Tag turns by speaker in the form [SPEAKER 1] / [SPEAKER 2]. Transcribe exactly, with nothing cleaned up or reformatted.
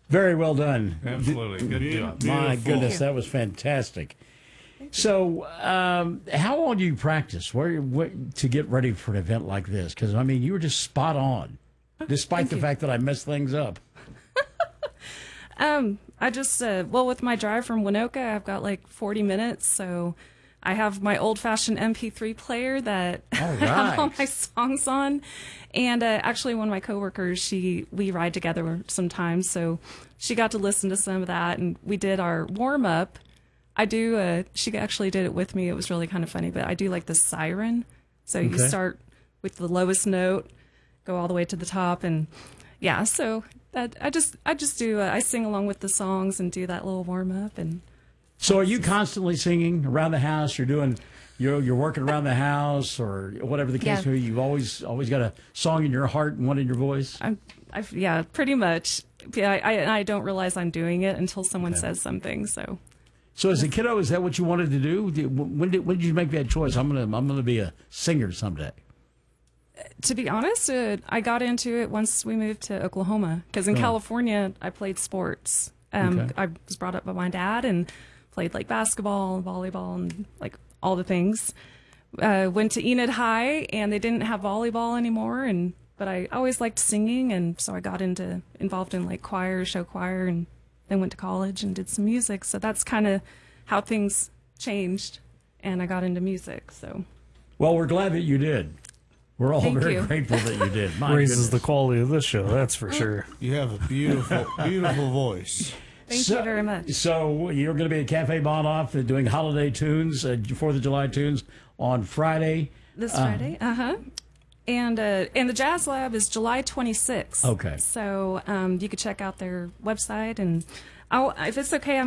[SPEAKER 1] Very well done.
[SPEAKER 2] Absolutely. Good job.
[SPEAKER 1] My
[SPEAKER 2] Beautiful.
[SPEAKER 1] goodness, that was fantastic. So, um, how long do you practice where, where, to get ready for an event like this? Because, I mean, you were just spot on, despite
[SPEAKER 3] Thank
[SPEAKER 1] the
[SPEAKER 3] you.
[SPEAKER 1] fact that I messed things up.
[SPEAKER 3] Um, I just, uh, well, with my drive from Winoka, I've got like forty minutes, so I have my old-fashioned M P three player that
[SPEAKER 1] All
[SPEAKER 3] I have all
[SPEAKER 1] right.
[SPEAKER 3] my songs on. And uh, actually, one of my coworkers, she we ride together sometimes, so she got to listen to some of that, and we did our warm-up. I do, uh, she actually did it with me. It was really kind of funny, but I do like the siren. So you
[SPEAKER 1] Okay.
[SPEAKER 3] start with the lowest note, go all the way to the top, and yeah, so that I just I just do uh, I sing along with the songs and do that little warm up. And
[SPEAKER 1] So, are you constantly singing around the house? You're doing, you're you're working around the house, or whatever the case
[SPEAKER 3] Yeah.
[SPEAKER 1] may be. You've always always got a song in your heart and one in your voice.
[SPEAKER 3] I'm I yeah pretty much yeah I, I I don't realize I'm doing it until someone
[SPEAKER 1] Okay.
[SPEAKER 3] says something. So
[SPEAKER 1] So, as a kiddo, is that what you wanted to do? Did- When did when did you make that choice? I'm gonna I'm gonna be a singer someday.
[SPEAKER 3] to be honest, uh, I got into it once we moved to Oklahoma because in
[SPEAKER 1] Oh.
[SPEAKER 3] California I played sports. Um,
[SPEAKER 1] Okay.
[SPEAKER 3] I was brought up by my dad and played like basketball and volleyball and like all the things. Uh, went to Enid High and they didn't have volleyball anymore, and but I always liked singing, and so I got into involved in like choir, show choir, and then went to college and did some music. So that's kind of how things changed, and I got into music. So
[SPEAKER 1] Well, we're glad that you did. We're all
[SPEAKER 3] Thank
[SPEAKER 1] very
[SPEAKER 3] you.
[SPEAKER 1] grateful that you did. My
[SPEAKER 4] Raises the
[SPEAKER 1] goodness.
[SPEAKER 4] quality of this show, that's for sure.
[SPEAKER 2] You have a beautiful, beautiful voice.
[SPEAKER 3] thank
[SPEAKER 1] So-
[SPEAKER 3] you very much.
[SPEAKER 1] So you're going to be at Cafe Bon Off uh, doing holiday tunes, uh, Fourth of July tunes on Friday.
[SPEAKER 3] This Friday, uh huh. And uh, and the Jazz Lab is July twenty-sixth.
[SPEAKER 1] Okay.
[SPEAKER 3] So um, you could check out their website, and I'll, if it's okay, I'm